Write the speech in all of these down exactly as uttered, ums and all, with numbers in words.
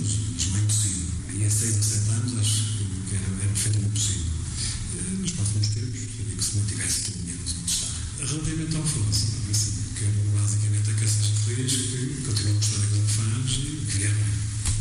mas, mas não é impossível. E há seis ou sete anos acho que era, era perfeitamente possível. Nos próximos tempos, eu digo que se mantivesse aquilo menos onde está. Relativamente ao Afonso, assim, quero basicamente a que seja feliz, que continue a mostrar aquilo que faz e que lhe é bem.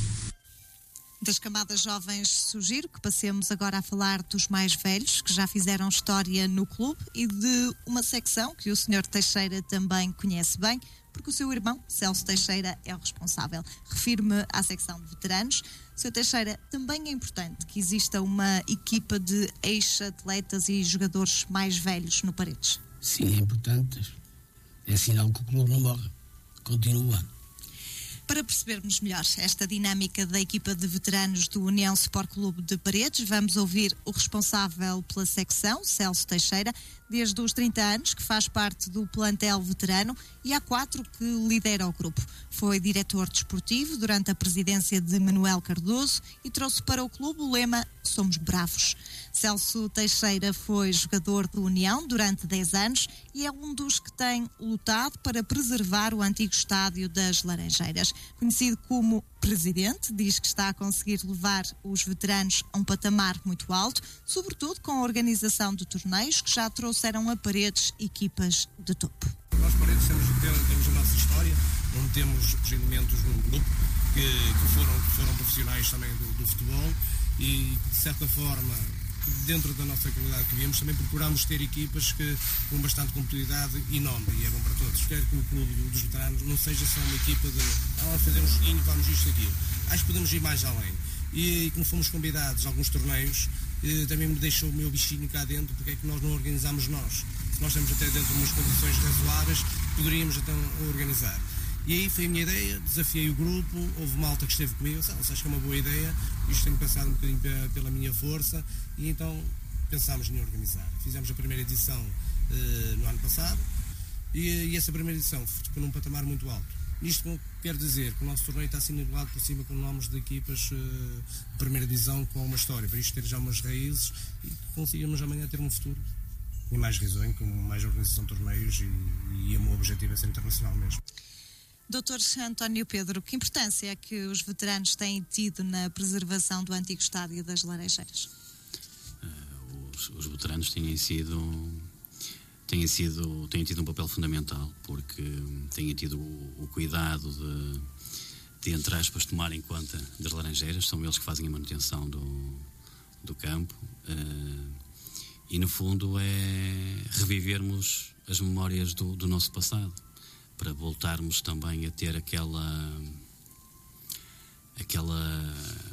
Das camadas jovens, sugiro que passemos agora a falar dos mais velhos, que já fizeram história no clube, e de uma secção que o senhor Teixeira também conhece bem, porque o seu irmão, Celso Teixeira, é o responsável. Refiro-me à secção de veteranos. senhor Teixeira, também é importante que exista uma equipa de ex-atletas e jogadores mais velhos no Paredes. Sim, é importante. É sinal que o clube não morre. Continua. Para percebermos melhor esta dinâmica da equipa de veteranos do União Sport Clube de Paredes, vamos ouvir o responsável pela secção, Celso Teixeira, desde os trinta anos, que faz parte do plantel veterano, e há quatro que lidera o grupo. Foi diretor desportivo durante a presidência de Manuel Cardoso e trouxe para o clube o lema Somos Bravos. Celso Teixeira foi jogador do União durante dez anos e é um dos que tem lutado para preservar o antigo estádio das Laranjeiras. Conhecido como presidente, diz que está a conseguir levar os veteranos a um patamar muito alto, sobretudo com a organização de torneios que já trouxeram a Paredes equipas de topo. Nós Paredes temos, temos a nossa história, onde temos elementos no grupo que, que, foram, que foram profissionais também do, do futebol e de certa forma, dentro da nossa qualidade que vimos, também procuramos ter equipas que, com bastante competitividade e nome, e é bom para todos. Quero que o clube dos veteranos não seja só uma equipa de ah, vamos fazer um joguinho, vamos isto aqui. Acho que podemos ir mais além. E, e como fomos convidados a alguns torneios, eh, também me deixou o meu bichinho cá dentro, porque é que nós não organizamos nós. Se nós estamos até dentro de umas condições razoáveis, poderíamos então organizar. E aí foi a minha ideia, desafiei o grupo, houve malta que esteve comigo, sabe, acho que é uma boa ideia, isto tem passado um bocadinho pela minha força, e então pensámos em organizar. Fizemos a primeira edição uh, no ano passado, e, e essa primeira edição ficou num patamar muito alto. Isto quer dizer que o nosso torneio está assim nivelado por cima com nomes de equipas uh, de primeira divisão com uma história, para isto ter já umas raízes e consigamos amanhã ter um futuro e mais risonho, com mais organização de torneios, e, e o meu objetivo é ser internacional mesmo. doutor António Pedro, que importância é que os veteranos têm tido na preservação do antigo estádio das Laranjeiras? Uh, os, os veteranos têm sido, têm sido, têm tido um papel fundamental, porque têm tido o, o cuidado de, de, entre aspas, tomarem conta das Laranjeiras. São eles que fazem a manutenção do, do campo, uh, e no fundo é revivermos as memórias do, do nosso passado, para voltarmos também a ter aquela aquela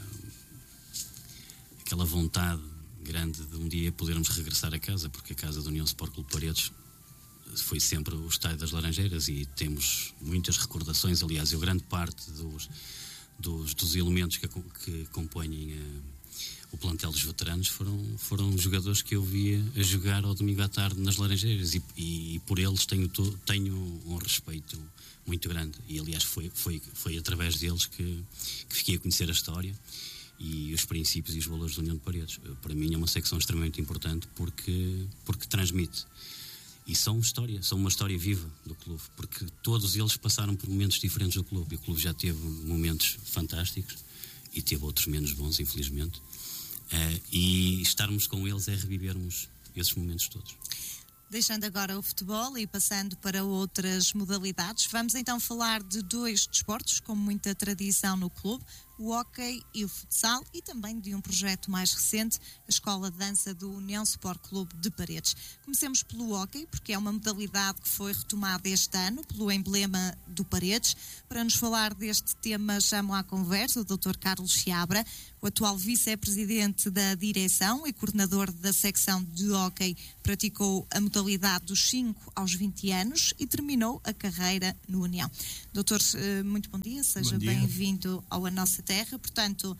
aquela vontade grande de um dia podermos regressar a casa, porque a casa da União Sport Clube Paredes foi sempre o estádio das Laranjeiras e temos muitas recordações. Aliás, eu grande parte dos, dos, dos elementos que, que compõem a o plantel dos veteranos foram, foram jogadores que eu via a jogar ao domingo à tarde nas Laranjeiras, e, e, e por eles tenho, to, tenho um respeito muito grande, e aliás foi, foi, foi através deles que, que fiquei a conhecer a história e os princípios e os valores da União de Paredes. Para mim é uma secção extremamente importante porque, porque transmite, e são história, são uma história viva do clube, porque todos eles passaram por momentos diferentes do clube, e o clube já teve momentos fantásticos e teve outros menos bons, infelizmente. Uh, e estarmos com eles é revivermos esses momentos todos. Deixando agora o futebol e passando para outras modalidades, vamos então falar de dois desportos com muita tradição no clube, o hóquei e o futsal, e também de um projeto mais recente, a Escola de Dança do União Sport Clube de Paredes. Comecemos pelo hóquei, porque é uma modalidade que foi retomada este ano pelo emblema do Paredes. Para nos falar deste tema, chamo à conversa o doutor Carlos Chiabra, o atual vice-presidente da direção e coordenador da secção de hóquei. Praticou a modalidade dos cinco aos vinte anos e terminou a carreira no União. Doutor, muito bom dia, seja bem-vindo à nossa terra. Portanto,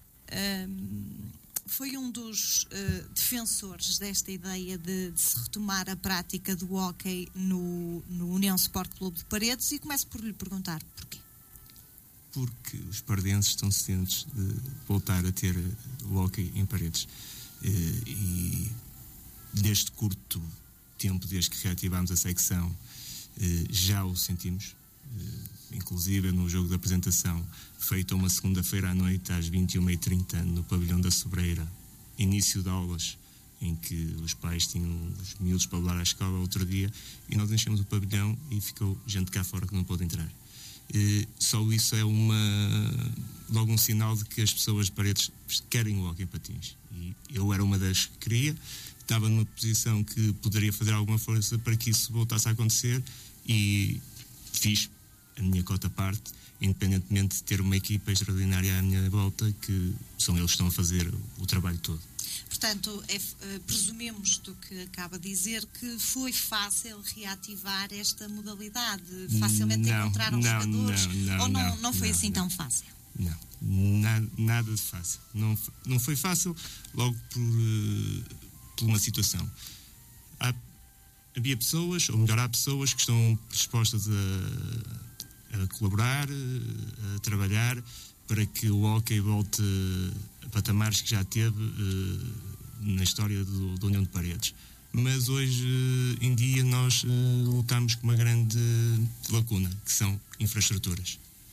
foi um dos defensores desta ideia de, de se retomar a prática do hóquei no, no União Sport Clube de Paredes, e começo por lhe perguntar porquê. Porque os paredenses estão sedentos de voltar a ter o hóquei em Paredes, e deste curto tempo, desde que reativámos a secção, já o sentimos. inclusive no jogo de apresentação, feito uma segunda-feira à noite, às vinte e uma e trinta, no pavilhão da Sobreira, início de aulas, em que os pais tinham os miúdos para levar à escola outro dia, e nós enchemos o pavilhão e ficou gente cá fora que não pôde entrar. E só isso é uma, logo um sinal de que as pessoas de Paredes querem o hóquei em patins. E eu era uma das que queria, estava numa posição que poderia fazer alguma força para que isso voltasse a acontecer, e fiz a minha cota parte, independentemente de ter uma equipa extraordinária à minha volta, que são eles que estão a fazer o trabalho todo. Portanto, é, presumimos do que acaba de dizer que foi fácil reativar esta modalidade, facilmente não, encontraram não, jogadores, não, não, ou não, não, não foi não, assim não. tão fácil? Não, nada, nada de fácil. Não, não foi fácil logo por, uh, por uma situação. Há, havia pessoas, ou melhor, há pessoas que estão dispostas a, a colaborar, a trabalhar para que o hóquei volte a patamares que já teve uh, na história do, da União de Paredes. Mas hoje uh, em dia nós uh, lutamos com uma grande lacuna, que são infraestruturas.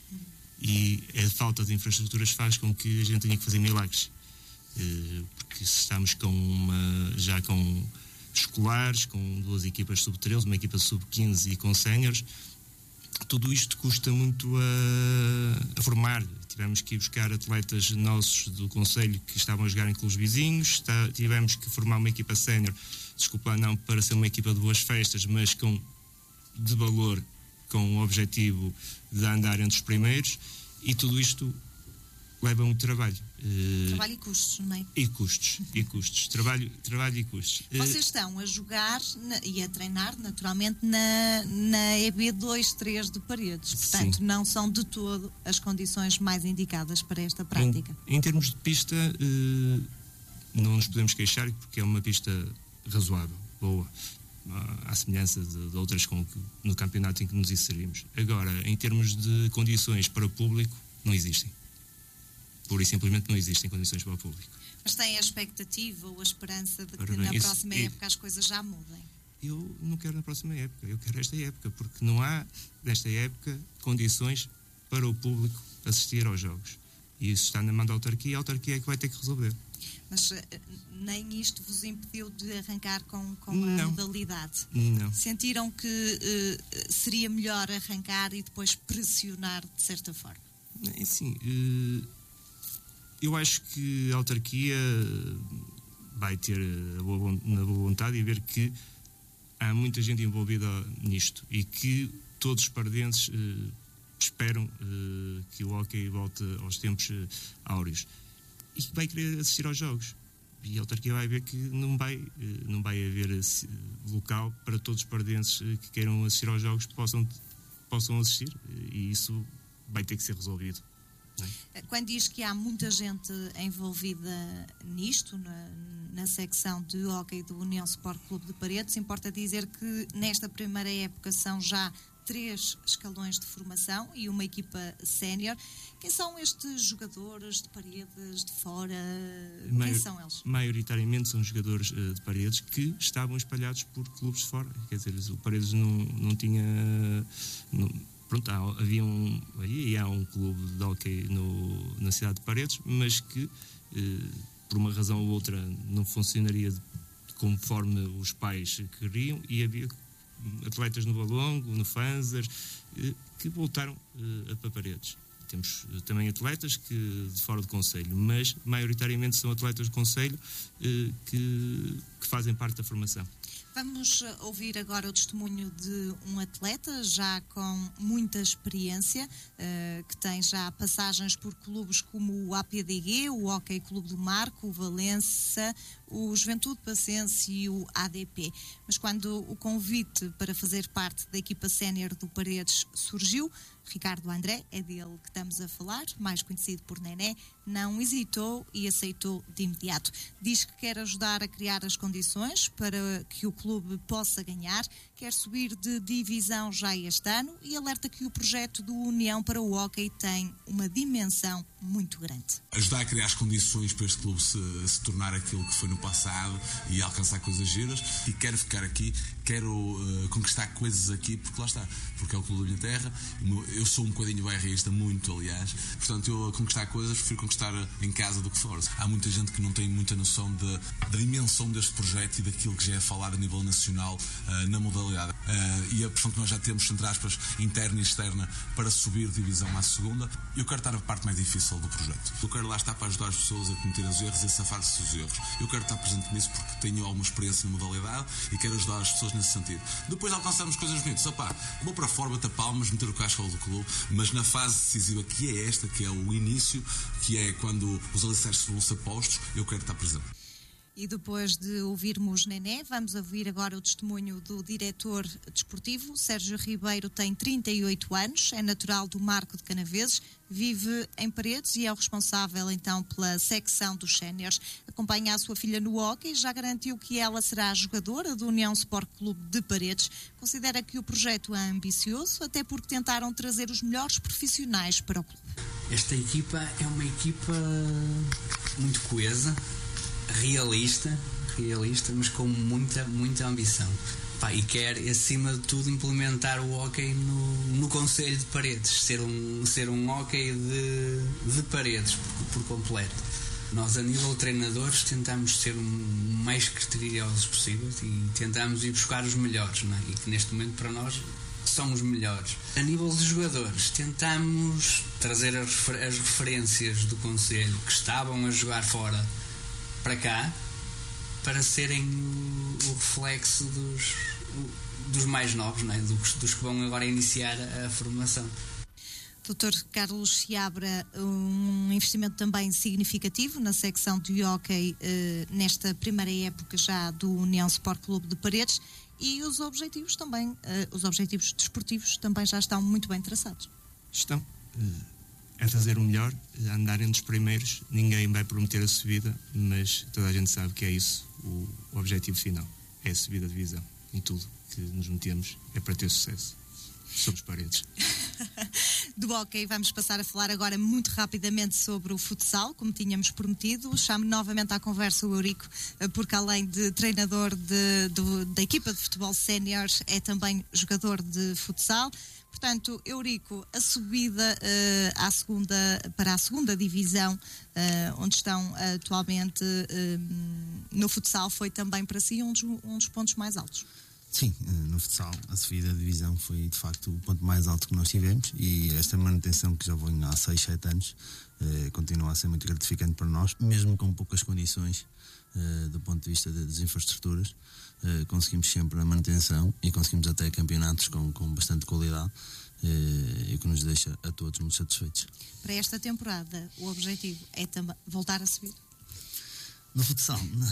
E a falta de infraestruturas faz com que a gente tenha que fazer milagres. Uh, porque se estamos com uma, já com escolares, com duas equipas sub treze, uma equipa sub quinze e com séniores, tudo isto custa muito a, a formar. Tivemos que ir buscar atletas nossos do concelho que estavam a jogar em clubes vizinhos, está, tivemos que formar uma equipa sénior, desculpa não, para ser uma equipa de boas festas, mas com, de valor, com o objetivo de andar entre os primeiros, e tudo isto leva muito trabalho. Trabalho e custos, não é? E custos, e custos. Trabalho, trabalho e custos. Vocês estão a jogar na, e a treinar, naturalmente, na, na E B dois três de Paredes. Portanto, sim, não são de todo as condições mais indicadas para esta prática. Em, em termos de pista, eh, não nos podemos queixar, porque é uma pista razoável, boa, à semelhança de, de outras com que, no campeonato em que nos inserimos. Agora, em termos de condições para o público, não existem. Pura e simplesmente não existem condições para o público. Mas tem a expectativa ou a esperança de que bem, na isso, próxima eu, época as coisas já mudem? Eu não quero na próxima época, eu quero esta época, porque não há, nesta época, condições para o público assistir aos jogos. E isso está na mão da autarquia, a autarquia é que vai ter que resolver. Mas nem isto vos impediu de arrancar com, com a não. modalidade? Não. Sentiram que uh, seria melhor arrancar e depois pressionar de certa forma? Sim, uh, eu acho que a autarquia vai ter a boa, na boa vontade e ver que há muita gente envolvida nisto e que todos os paredenses uh, esperam uh, que o hóquei volte aos tempos uh, áureos e que vai querer assistir aos jogos. E a autarquia vai ver que não vai, uh, não vai haver uh, local para todos os paredenses uh, que queiram assistir aos jogos possam, possam assistir, uh, e isso vai ter que ser resolvido. Quando diz que há muita gente envolvida nisto, na, na secção de hóquei do União Sport Clube de Paredes, importa dizer que nesta primeira época são já três escalões de formação e uma equipa sénior. Quem são estes jogadores de Paredes, de fora? Maior, Quem são eles? Maioritariamente são jogadores uh, de Paredes que estavam espalhados por clubes de fora. Quer dizer, o Paredes não, não tinha... Não, Pronto, há, havia um, aí há um clube de hóquei no, na cidade de Paredes, mas que, eh, por uma razão ou outra, não funcionaria de, conforme os pais queriam, e havia atletas no Valongo, no Fanzer, eh, que voltaram eh, para Paredes. Temos eh, também atletas que, de fora do concelho, mas maioritariamente são atletas do concelho eh, que, que fazem parte da formação. Vamos ouvir agora o testemunho de um atleta já com muita experiência, uh, que tem já passagens por clubes como o A P D G, o Hóquei Clube do Marco, o Valença, o Juventude Passense e o A D P. Mas quando o convite para fazer parte da equipa sénior do Paredes surgiu, Ricardo André, é dele que estamos a falar, mais conhecido por Nené, não hesitou e aceitou de imediato. Diz que quer ajudar a criar as condições para que o clube clube possa ganhar, quer subir de divisão já este ano e alerta que o projeto do União para o Hóquei tem uma dimensão muito grande. Ajudar a criar as condições para este clube se, se tornar aquilo que foi no passado e alcançar coisas giras, e quero ficar aqui, quero uh, conquistar coisas aqui, porque lá está, porque é o clube da minha terra, eu sou um bocadinho bairrista, muito aliás, portanto eu a conquistar coisas prefiro conquistar em casa do que fora. Há muita gente que não tem muita noção de, da dimensão deste projeto e daquilo que já é falado a nível nacional uh, na modalidade uh, e a pressão que nós já temos, entre aspas, interna e externa para subir divisão à segunda. Eu quero estar na parte mais difícil do projeto. Eu quero lá estar para ajudar as pessoas a cometer os erros e a safar-se dos erros. Eu quero estar presente nisso porque tenho alguma experiência na modalidade e quero ajudar as pessoas nesse sentido. Depois alcançarmos coisas bonitas. Opá, vou para fora, bater palmas, meter o casco do clube, mas na fase decisiva que é esta, que é o início, que é quando os alicerces vão ser postos, eu quero estar presente. E depois de ouvirmos Nené, vamos ouvir agora o testemunho do diretor desportivo. Sérgio Ribeiro tem trinta e oito anos, é natural do Marco de Canaveses, vive em Paredes e é o responsável então pela secção dos séniores. Acompanha a sua filha no hóquei, já garantiu que ela será jogadora do União Sport Clube de Paredes. Considera que o projeto é ambicioso, até porque tentaram trazer os melhores profissionais para o clube. Esta equipa é uma equipa muito coesa, realista, realista, mas com muita, muita ambição. Pá, e quer, acima de tudo, implementar o hóquei no, no concelho de Paredes, ser um, ser um hóquei de, de Paredes por, por completo. Nós, a nível de treinadores, tentamos ser o mais criteriosos possível e tentamos ir buscar os melhores, não é? E que neste momento para nós são os melhores. A nível de jogadores, tentamos trazer as, refer- as referências do concelho que estavam a jogar fora para cá, para serem o, o reflexo dos, o, dos mais novos, não é? dos, dos que vão agora iniciar a, a formação. doutor Carlos Seabra, um investimento também significativo na secção de hóquei eh, nesta primeira época já do União Sport Clube de Paredes, e os objetivos também, eh, os objetivos desportivos também já estão muito bem traçados. Estão. É fazer o melhor, andar entre os primeiros. Ninguém vai prometer a subida, mas toda a gente sabe que é isso o, o objetivo final. É a subida de divisão. Em tudo que nos metemos é para ter sucesso. Somos Paredes. Do hóquei vamos passar a falar agora muito rapidamente sobre o futsal, como tínhamos prometido. Chamo novamente à conversa o Eurico, porque além de treinador de, de, da equipa de futebol sénior, é também jogador de futsal. Portanto, Eurico, a subida uh, à segunda, para a segunda divisão, uh, onde estão uh, atualmente uh, no futsal, foi também para si um dos, um dos pontos mais altos. Sim, no futsal a subida da divisão foi de facto o ponto mais alto que nós tivemos, e esta manutenção que já vem há seis, sete anos eh, continua a ser muito gratificante para nós, mesmo com poucas condições eh, do ponto de vista de, das infraestruturas. Uh, conseguimos sempre a manutenção e conseguimos até campeonatos com, com bastante qualidade, uh, e que nos deixa a todos muito satisfeitos. Para esta temporada, o objetivo é também voltar a subir? No futsal, não.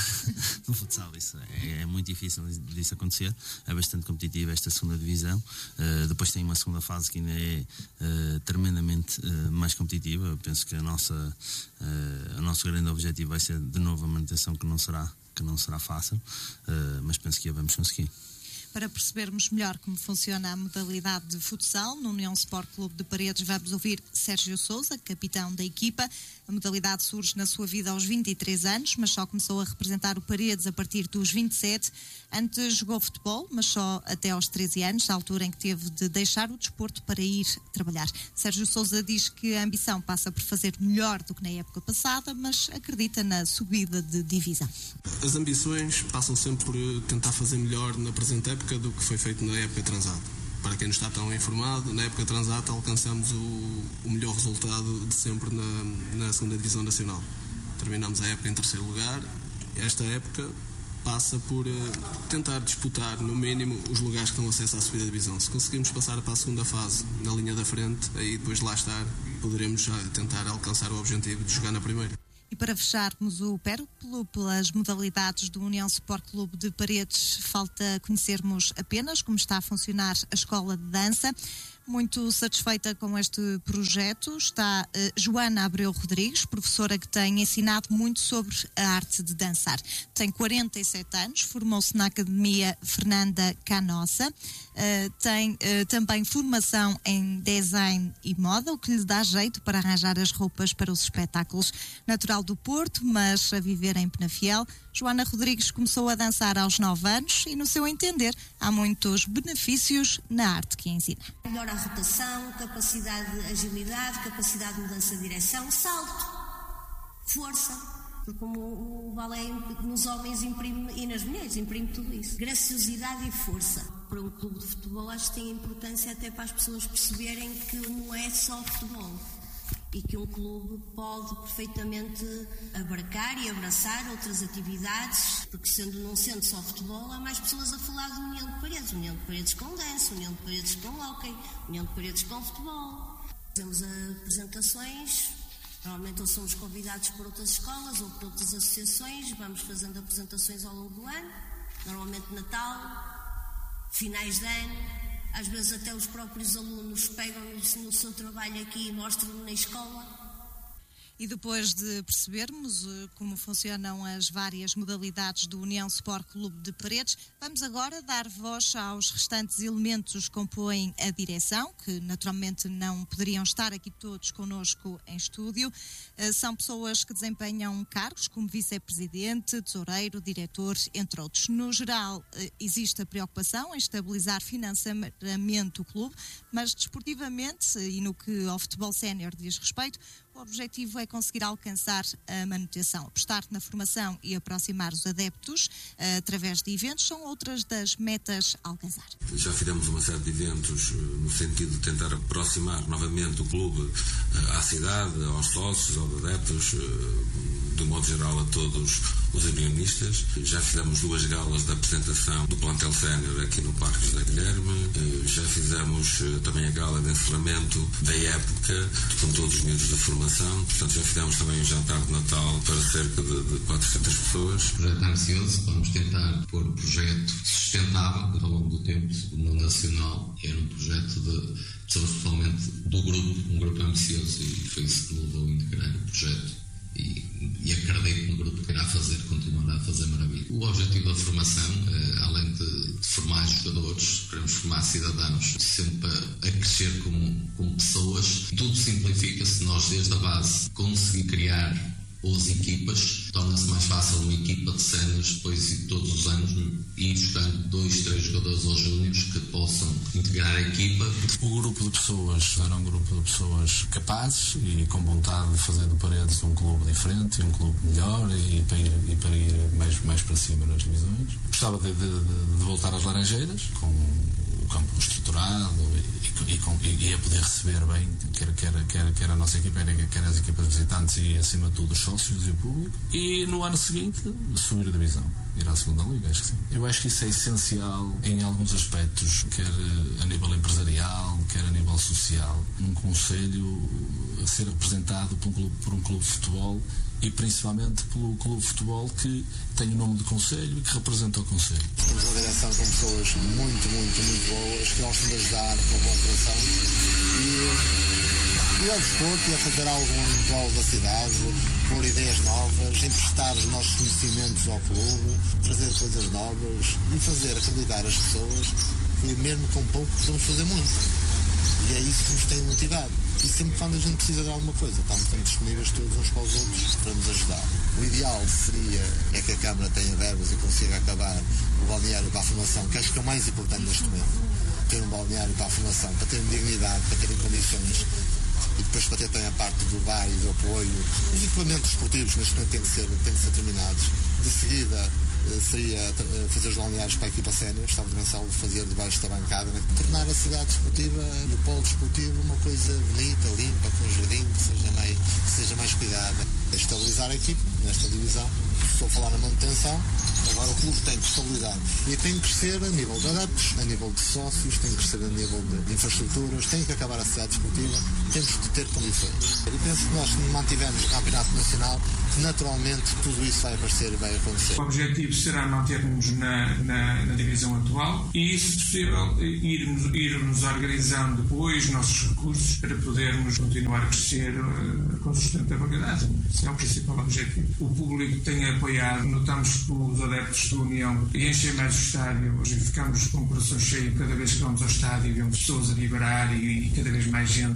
No futsal isso é, é muito difícil disso acontecer. É bastante competitiva esta segunda divisão. Uh, depois tem uma segunda fase que ainda é uh, tremendamente uh, mais competitiva. Eu penso que a nossa, uh, o nosso grande objetivo vai ser de novo a manutenção, que não será que não será fácil, uh, mas penso que a vamos conseguir. Para percebermos melhor como funciona a modalidade de futsal, no União Sport Clube de Paredes vamos ouvir Sérgio Sousa, capitão da equipa. A modalidade surge na sua vida aos vinte e três anos, mas só começou a representar o Paredes a partir dos vinte e sete. Antes jogou futebol, mas só até aos treze anos, a altura em que teve de deixar o desporto para ir trabalhar. Sérgio Sousa diz que a ambição passa por fazer melhor do que na época passada, mas acredita na subida de divisão. As ambições passam sempre por tentar fazer melhor na presente época do que foi feito na época transata. Para quem não está tão informado, na época transata alcançamos o, o melhor resultado de sempre na, na segunda divisão nacional. Terminamos a época em terceiro lugar. Esta época passa por uh, tentar disputar, no mínimo, os lugares que dão acesso à subida da divisão. Se conseguirmos passar para a segunda fase, na linha da frente, aí depois de lá estar, poderemos já tentar alcançar o objetivo de jogar na primeira. E para fecharmos o périplo pelas modalidades do União Sport Clube de Paredes, falta conhecermos apenas como está a funcionar a escola de dança. Muito satisfeita com este projeto está uh, Joana Abreu Rodrigues, professora que tem ensinado muito sobre a arte de dançar. Tem quarenta e sete anos, formou-se na Academia Fernanda Canossa, uh, tem uh, também formação em design e moda, o que lhe dá jeito para arranjar as roupas para os espetáculos. Natural do Porto, mas a viver em Penafiel, Joana Rodrigues começou a dançar aos nove anos e, no seu entender, há muitos benefícios na arte que ensina. Melhora a rotação, capacidade de agilidade, capacidade de mudança de direção, salto, força, porque como o balé nos homens imprime, e nas mulheres imprime tudo isso, graciosidade e força. Para um clube de futebol acho que tem importância até para as pessoas perceberem que não é só futebol e que um clube pode perfeitamente abarcar e abraçar outras atividades, porque sendo, não sendo só futebol, há mais pessoas a falar de união de paredes, união de paredes com dança, união de paredes com hóquei, união de paredes com futebol. Temos apresentações, normalmente ou somos convidados por outras escolas ou por outras associações, vamos fazendo apresentações ao longo do ano, normalmente Natal, finais de ano. Às vezes até os próprios alunos pegam-nos no seu trabalho aqui e mostram-no na escola. E depois de percebermos uh, como funcionam as várias modalidades do União Sport Clube de Paredes, vamos agora dar voz aos restantes elementos que compõem a direção, que naturalmente não poderiam estar aqui todos connosco em estúdio. Uh, são pessoas que desempenham cargos como vice-presidente, tesoureiro, diretor, entre outros. No geral, uh, existe a preocupação em estabilizar financeiramente o clube, mas desportivamente, e no que ao futebol sénior diz respeito, o objetivo é conseguir alcançar a manutenção. Apostar na formação e aproximar os adeptos uh, através de eventos são outras das metas a alcançar. Já fizemos uma série de eventos uh, no sentido de tentar aproximar novamente o clube uh, à cidade, aos sócios, aos adeptos, uh, de modo geral a todos os unionistas. Já fizemos duas galas de apresentação do plantel sénior aqui no Parque José Guilherme. Uh, já fizemos uh, também a gala de encerramento da época com todos os miúdos da formação. Portanto, já fizemos também um jantar de Natal para cerca de, de quatrocentas pessoas. O projeto é ambicioso, vamos tentar pôr um projeto sustentável ao longo do tempo, no nacional. Era um projeto de pessoas totalmente do grupo, um grupo ambicioso, e foi isso que me levou a integrar o projeto. E, e acredito no grupo que irá fazer, continuará a fazer maravilha. O objetivo da formação, eh, além de, de formar jogadores, queremos formar cidadãos, sempre a, a crescer como, como pessoas. Tudo simplifica-se, nós desde a base conseguir criar boas equipas, torna-se mais fácil uma equipa de séniores depois de todos os anos ir buscando dois, três jogadores aos júniores que possam integrar a equipa. O grupo de pessoas era um grupo de pessoas capazes e com vontade de fazer do Paredes um clube diferente, um clube melhor e para ir, e para ir mais, mais para cima nas divisões. Gostava de, de, de voltar às Laranjeiras com o campo estruturado e, e, com, e a poder receber bem quer, quer, quer, quer a nossa equipa, quer as equipas visitantes e acima de tudo os sócios e o público. E no ano seguinte subir a divisão, ir à segunda liga, acho que sim. Eu acho que isso é essencial em alguns aspectos, quer a nível empresarial, quer a nível social. Um conselho a ser representado por um clube, por um clube de futebol e principalmente pelo clube de futebol que tem o nome de conselho e que representa o conselho. Temos uma direção com pessoas muito, muito, muito boas que gostam de ajudar com bom coração e, e ao desporto e a fazer algo em prol da cidade, pôr ideias novas, emprestar os nossos conhecimentos ao clube, trazer coisas novas e fazer acreditar as pessoas que mesmo com pouco podemos fazer muito. E é isso que nos tem motivado. E sempre quando a gente precisa de alguma coisa, estamos sempre disponíveis todos uns para os outros para nos ajudar. O ideal seria é que a Câmara tenha verbas e consiga acabar o balneário para a formação, que acho que é o mais importante neste momento. Ter um balneário para a formação, para terem dignidade, para terem condições e depois para ter também a parte do bar e do apoio. Os equipamentos esportivos neste momento têm que ser, têm que ser terminados. De seguida seria fazer os balneários para a equipa sénior, estava pensado fazer debaixo da bancada, né? Tornar a cidade desportiva e o polo desportivo uma coisa bonita, limpa, com um jardim que seja mais, que seja mais cuidada. Estabilizar a equipa nesta divisão. Estou a falar na manutenção, agora o clube tem que estabilizar e tem que crescer a nível de adeptos, a nível de sócios, tem que crescer a nível de infraestruturas, tem que acabar a cidade desportiva, temos de ter condições. E penso que nós mantivemos o campeonato nacional, naturalmente tudo isso vai aparecer e vai acontecer. O objetivo será manter-nos na, na, na divisão atual e, se possível, irmos, irmos organizando depois os nossos recursos para podermos continuar a crescer uh, com sustentabilidade. Esse é o principal objetivo. O público tem apoiado, notamos que os adeptos da União enchem mais o estádio, hoje ficamos com o coração cheio cada vez que vamos ao estádio e vemos pessoas a vibrar e, e cada vez mais gente